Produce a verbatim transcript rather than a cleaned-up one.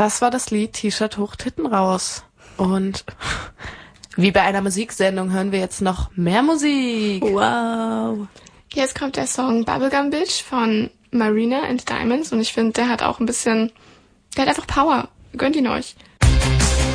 Das war das Lied T-Shirt hoch, Titten raus. Und wie bei einer Musiksendung hören wir jetzt noch mehr Musik. Wow. Jetzt kommt der Song Bubblegum Bitch von Marina and Diamonds und ich finde, der hat auch ein bisschen, der hat einfach Power. Gönnt ihn euch.